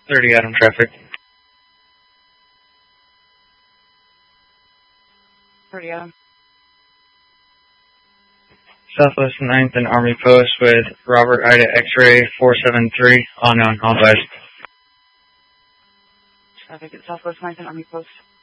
30 Adam traffic. 30 Adam. Southwest 9th and Army Post with Robert Ida X-Ray 473 on advised. Traffic at Southwest 9th and Army Post.